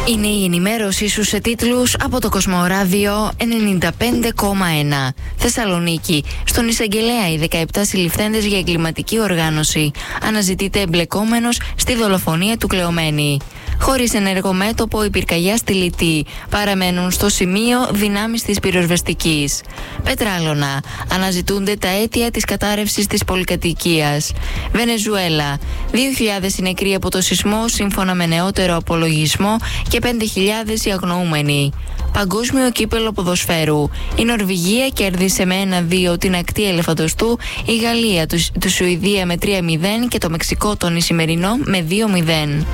Είναι η ενημέρωσή σου σε τίτλους από το Κοσμοράδιο 95,1. Θεσσαλονίκη. Στον εισαγγελέα οι 17 συλληφθέντες για εγκληματική οργάνωση. Αναζητείται εμπλεκόμενος στη δολοφονία του Κλεωμένη. Χωρίς ενεργό μέτωπο, η πυρκαγιά στη Λιτή. Παραμένουν στο σημείο δυνάμεις της πυροσβεστικής. Πετράλωνα. Αναζητούνται τα αίτια της κατάρρευσης της πολυκατοικίας. Βενεζουέλα. 2.000 οι νεκροί από το σεισμό, σύμφωνα με νεότερο απολογισμό, και 5.000 οι αγνοούμενοι. Παγκόσμιο κύπελο ποδοσφαίρου. Η Νορβηγία κέρδισε με 1-2 την ακτή ελεφαντοστού, η Γαλλία του Σουηδία με 3-0 και το Μεξικό τον Ισημερινό με 2-0.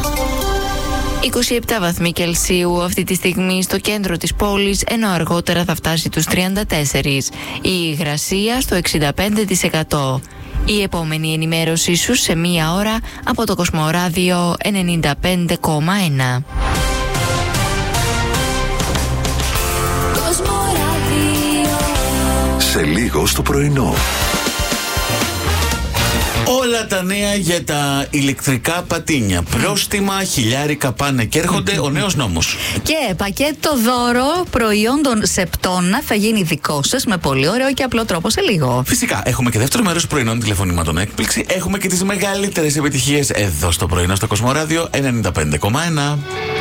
27 βαθμοί Κελσίου αυτή τη στιγμή στο κέντρο της πόλης, ενώ αργότερα θα φτάσει τους 34. Η υγρασία στο 65%. Η επόμενη ενημέρωσή σου σε μία ώρα από το Κοσμοράδιο 95,1. Σε λίγο στο πρωινό. Όλα τα νέα για τα ηλεκτρικά πατίνια. Πρόστιμα, χιλιάρικα πάνε και έρχονται ο νέος νόμος. Και πακέτο δώρο προϊόντων Σεπτόνα θα γίνει δικό σας με πολύ ωραίο και απλό τρόπο σε λίγο. Φυσικά, έχουμε και δεύτερο μέρος πρωινών τηλεφωνήματων έκπληξη. Έχουμε και τις μεγαλύτερες επιτυχίες εδώ στο πρωινό στο Κοσμοράδιο 95,1.